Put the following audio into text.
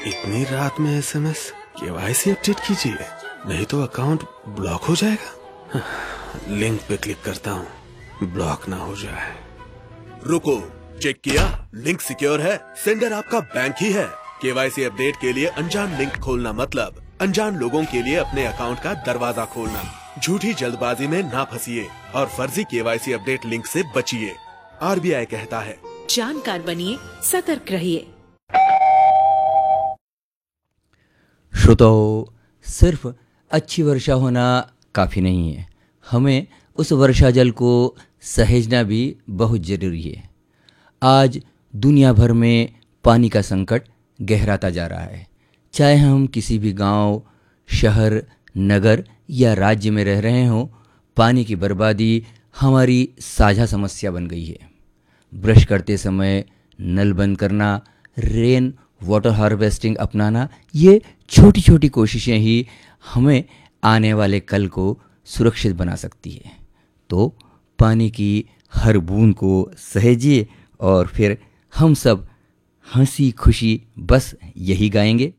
इतनी रात में एसएमएस? केवाईसी अपडेट कीजिए, नहीं तो अकाउंट ब्लॉक हो जाएगा। लिंक पे क्लिक करता हूँ, ब्लॉक ना हो जाए। रुको, चेक किया? लिंक सिक्योर है, सेंडर आपका बैंक ही है। केवाईसी अपडेट के लिए अनजान लिंक खोलना मतलब अनजान लोगों के लिए अपने अकाउंट का दरवाजा खोलना। झूठी जल्दबाजी में ना फंसिए और फर्जी केवाईसी अपडेट लिंक से बचिए। आरबीआई कहता है, जानकार बनिए, सतर्क रहिए। श्रोताओ, सिर्फ अच्छी वर्षा होना काफ़ी नहीं है, हमें उस वर्षा जल को सहेजना भी बहुत ज़रूरी है। आज दुनिया भर में पानी का संकट गहराता जा रहा है। चाहे हम किसी भी गांव, शहर, नगर या राज्य में रह रहे हों, पानी की बर्बादी हमारी साझा समस्या बन गई है। ब्रश करते समय नल बंद करना, रेन वाटर हार्वेस्टिंग अपनाना, ये छोटी छोटी कोशिशें ही हमें आने वाले कल को सुरक्षित बना सकती है। तो पानी की हर बूंद को सहेजिए और फिर हम सब हंसी खुशी बस यही गाएंगे।